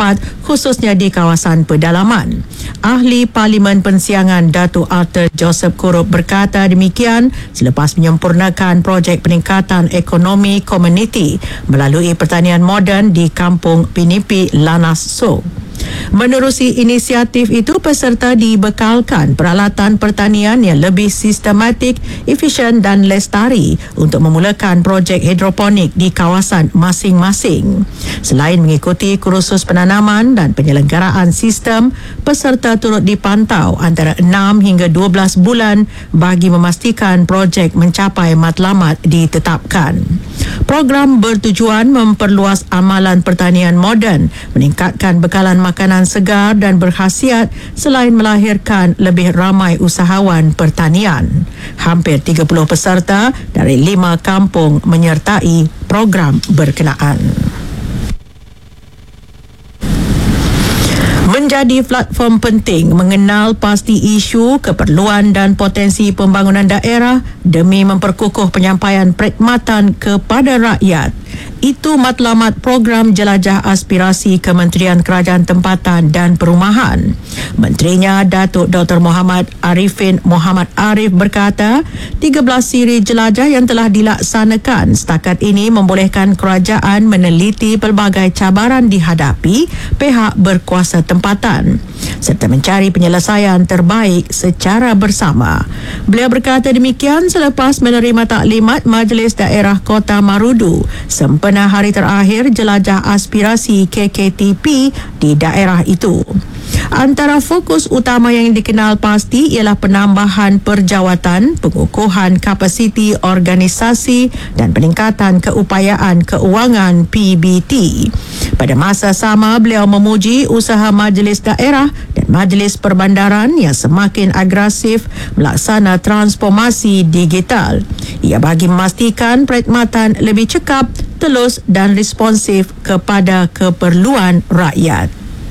tempat khususnya di kawasan pedalaman. Ahli Parlimen Pensiangan Datuk Arthur Joseph Kurup berkata demikian selepas menyempurnakan projek peningkatan ekonomi komuniti melalui pertanian moden di Kampung Pinipi Lanas So. Menerusi inisiatif itu, peserta dibekalkan peralatan pertanian yang lebih sistematik, efisien dan lestari untuk memulakan projek hidroponik di kawasan masing-masing. Selain mengikuti kursus penanaman dan penyelenggaraan sistem, peserta turut dipantau antara 6 hingga 12 bulan bagi memastikan projek mencapai matlamat ditetapkan. Program bertujuan memperluas amalan pertanian moden, meningkatkan bekalan makanan segar dan berkhasiat selain melahirkan lebih ramai usahawan pertanian. Hampir 30 peserta dari 5 kampung menyertai program berkenaan. Menjadi platform penting mengenal pasti isu, keperluan dan potensi pembangunan daerah demi memperkukuh penyampaian perkhidmatan kepada rakyat. Itu matlamat program Jelajah Aspirasi Kementerian Kerajaan Tempatan dan Perumahan. Menterinya Datuk Dr. Muhammad Arifin Muhammad Arif berkata, 13 siri jelajah yang telah dilaksanakan setakat ini membolehkan kerajaan meneliti pelbagai cabaran dihadapi pihak berkuasa tempatan serta mencari penyelesaian terbaik secara bersama. Beliau berkata demikian selepas menerima taklimat Majlis Daerah Kota Marudu sempena hari terakhir Jelajah Aspirasi KKTP di daerah itu. Antara fokus utama yang dikenal pasti ialah penambahan perjawatan, pengukuhan kapasiti organisasi dan peningkatan keupayaan keuangan PBT. Pada masa sama, beliau memuji usaha Majlis Daerah dan Majlis Perbandaran yang semakin agresif melaksana transformasi digital. Ia bagi memastikan perkhidmatan lebih cekap, telus dan responsif kepada keperluan rakyat.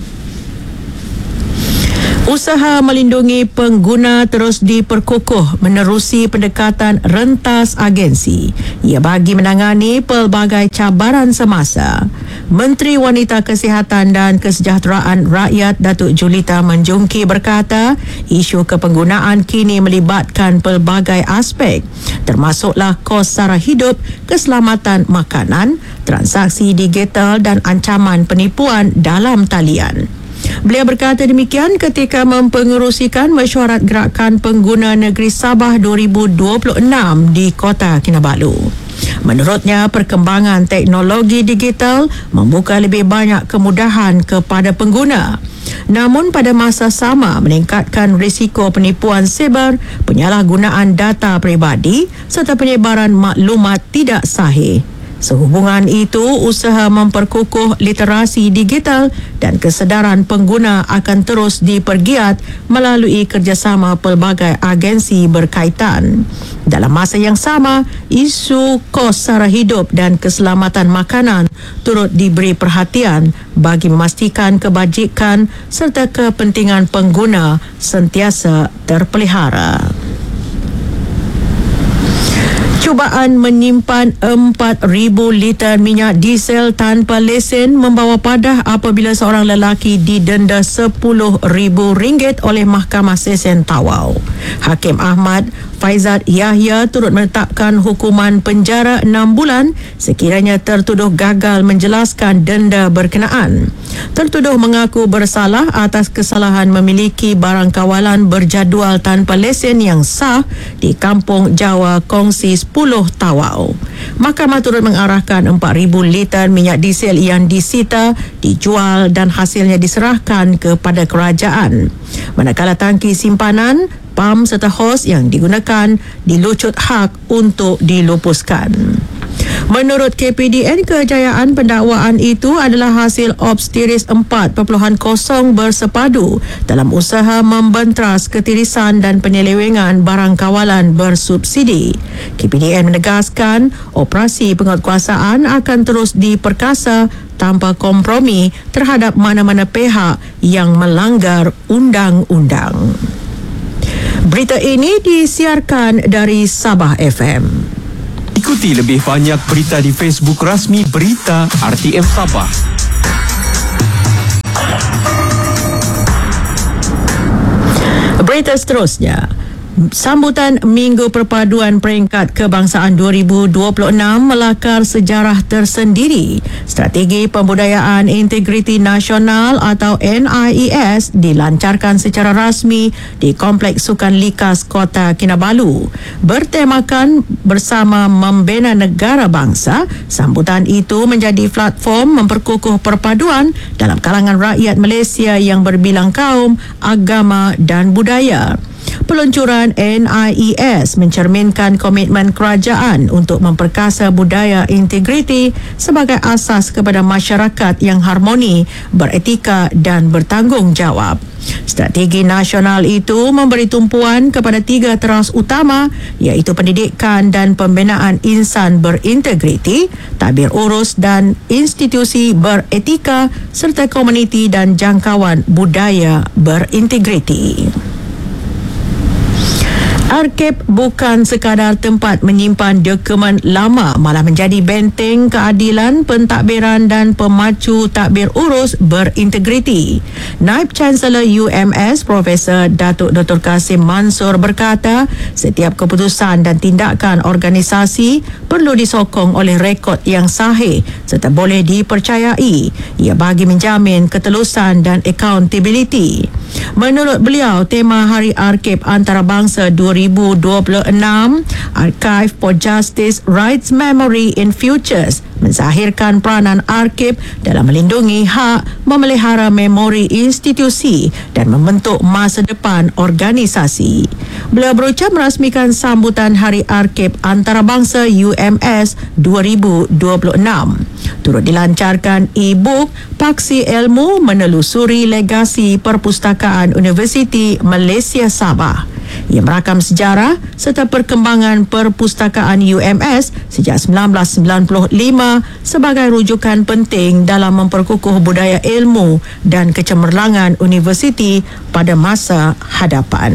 Usaha melindungi pengguna terus diperkukuh menerusi pendekatan rentas agensi. Ia bagi menangani pelbagai cabaran semasa. Menteri Wanita Kesihatan dan Kesejahteraan Rakyat Datuk Julita Manjungki berkata, isu kepenggunaan kini melibatkan pelbagai aspek, termasuklah kos sara hidup, keselamatan makanan, transaksi digital dan ancaman penipuan dalam talian. Beliau berkata demikian ketika mempengerusikan mesyuarat Gerakan Pengguna Negeri Sabah 2026 di Kota Kinabalu. Menurutnya, perkembangan teknologi digital membuka lebih banyak kemudahan kepada pengguna. Namun pada masa sama meningkatkan risiko penipuan siber, penyalahgunaan data peribadi serta penyebaran maklumat tidak sahih. Sehubungan itu, usaha memperkukuh literasi digital dan kesedaran pengguna akan terus dipergiat melalui kerjasama pelbagai agensi berkaitan. Dalam masa yang sama, isu kos sara hidup dan keselamatan makanan turut diberi perhatian bagi memastikan kebajikan serta kepentingan pengguna sentiasa terpelihara. Cubaan menyimpan 4,000 liter minyak diesel tanpa lesen membawa padah apabila seorang lelaki didenda RM10,000 oleh Mahkamah Sesen Tawau. Hakim Ahmad Faizat Yahya turut menetapkan hukuman penjara 6 bulan sekiranya tertuduh gagal menjelaskan denda berkenaan. Tertuduh mengaku bersalah atas kesalahan memiliki barang kawalan berjadual tanpa lesen yang sah di Kampung Jawa Kongsi 10 Tawau. Mahkamah turut mengarahkan 4,000 liter minyak diesel yang disita, dijual dan hasilnya diserahkan kepada kerajaan. Manakala tangki simpanan, pam serta hos yang digunakan dilucut hak untuk dilupuskan. Menurut KPDN, kejayaan pendakwaan itu adalah hasil Obstiris 4.0 bersepadu dalam usaha membentras ketirisan dan penyelewengan barang kawalan bersubsidi. KPDN menegaskan operasi penguatkuasaan akan terus diperkasa tanpa kompromi terhadap mana-mana pihak yang melanggar undang-undang. Berita ini disiarkan dari Sabah FM. Ikuti lebih banyak berita di Facebook rasmi Berita RTM Sabah. Berita seterusnya. Sambutan Minggu Perpaduan Peringkat Kebangsaan 2026 melakar sejarah tersendiri. Strategi Pembudayaan Integriti Nasional atau NIES dilancarkan secara rasmi di Kompleks Sukan Likas Kota Kinabalu. Bertemakan bersama membina negara bangsa, sambutan itu menjadi platform memperkukuh perpaduan dalam kalangan rakyat Malaysia yang berbilang kaum, agama dan budaya. Peluncuran NIES mencerminkan komitmen kerajaan untuk memperkasa budaya integriti sebagai asas kepada masyarakat yang harmoni, beretika dan bertanggungjawab. Strategi nasional itu memberi tumpuan kepada 3 teras utama iaitu pendidikan dan pembinaan insan berintegriti, tadbir urus dan institusi beretika serta komuniti dan jangkauan budaya berintegriti. Arkib bukan sekadar tempat menyimpan dokumen lama, malah menjadi benteng keadilan, pentadbiran dan pemacu tadbir urus berintegriti. Naib Chancellor UMS Profesor Datuk Dr. Kasim Mansur berkata, setiap keputusan dan tindakan organisasi perlu disokong oleh rekod yang sahih serta boleh dipercayai. Ia bagi menjamin ketelusan dan accountability. Menurut beliau, tema Hari Arkib Antarabangsa 2026, Archive for Justice, Rights, Memory in Futures, menzahirkan peranan Arkib dalam melindungi hak, memelihara memori institusi dan membentuk masa depan organisasi. Beliau berucap merasmikan sambutan Hari Arkib Antarabangsa UMS 2026. Turut dilancarkan e-book Paksi Ilmu Menelusuri Legasi Perpustakaan Universiti Malaysia Sabah. Ia merakam sejarah serta perkembangan perpustakaan UMS sejak 1995 sebagai rujukan penting dalam memperkukuh budaya ilmu dan kecemerlangan universiti pada masa hadapan.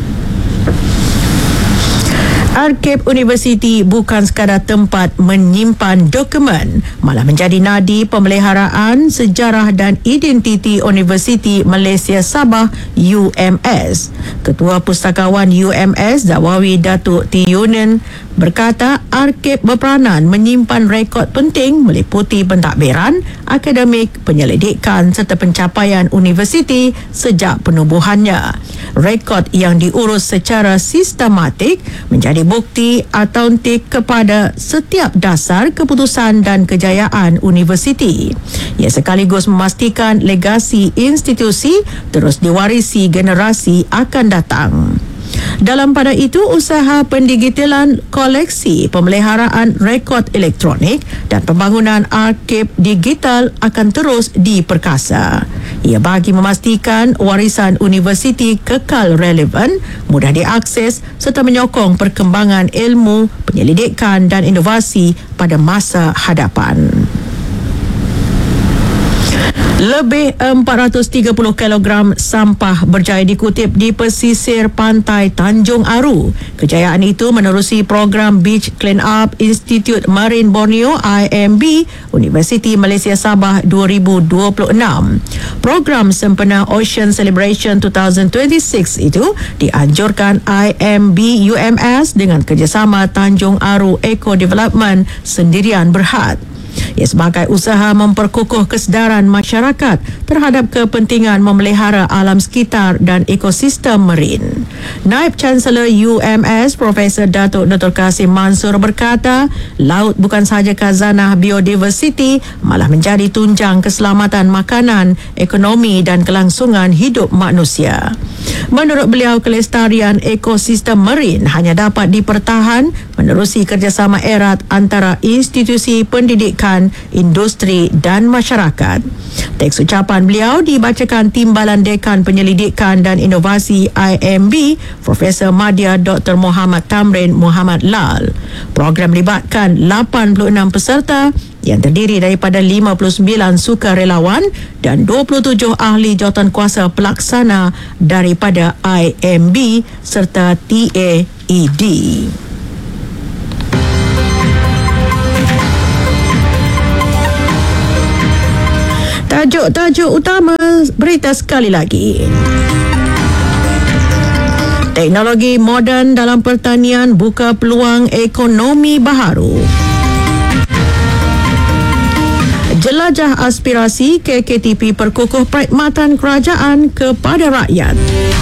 Arkib Universiti bukan sekadar tempat menyimpan dokumen, malah menjadi nadi pemeliharaan sejarah dan identiti Universiti Malaysia Sabah UMS. Ketua Pustakawan UMS Zawawi Datuk T. Yunin berkata Arkib berperanan menyimpan rekod penting meliputi pentadbiran, akademik, penyelidikan serta pencapaian universiti sejak penubuhannya. Rekod yang diurus secara sistematik menjadi bukti autentik kepada setiap dasar keputusan dan kejayaan universiti. Ia sekaligus memastikan legasi institusi terus diwarisi generasi akan datang. Dalam pada itu, usaha pendigitalan koleksi, pemeliharaan rekod elektronik dan pembangunan arkib digital akan terus diperkasa. Ia bagi memastikan warisan universiti kekal relevan, mudah diakses serta menyokong perkembangan ilmu, penyelidikan dan inovasi pada masa hadapan. Lebih 430 kg sampah berjaya dikutip di pesisir pantai Tanjung Aru. Kejayaan itu menerusi program Beach Clean Up Institute Marine Borneo IMB Universiti Malaysia Sabah 2026. Program sempena Ocean Celebration 2026 itu dianjurkan IMB UMS dengan kerjasama Tanjung Aru Eco Development Sendirian Berhad. Ia sebagai usaha memperkukuh kesedaran masyarakat terhadap kepentingan memelihara alam sekitar dan ekosistem marin. Naib Chancellor UMS Profesor Datuk Dr. Kasim Mansur berkata, laut bukan sahaja khazanah biodiversiti, malah menjadi tunjang keselamatan makanan, ekonomi dan kelangsungan hidup manusia. Menurut beliau, kelestarian ekosistem marin hanya dapat dipertahan menerusi kerjasama erat antara institusi pendidikan, industri dan masyarakat. Teks ucapan beliau dibacakan Timbalan Dekan Penyelidikan dan Inovasi IMB Profesor Madya Dr. Muhammad Tamrin Muhammad Lal. Program melibatkan 86 peserta yang terdiri daripada 59 sukarelawan dan 27 ahli jawatankuasa pelaksana daripada IMB serta TAED. Tajuk-tajuk utama berita sekali lagi. Teknologi moden dalam pertanian buka peluang ekonomi baharu. Jelajah aspirasi KKTP perkukuh perkhidmatan kerajaan kepada rakyat.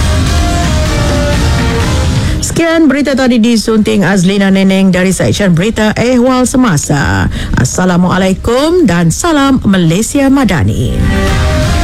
Sekian berita tadi disunting Azlina Neneng dari Seksyen Berita Ehwal Semasa. Assalamualaikum dan salam Malaysia Madani.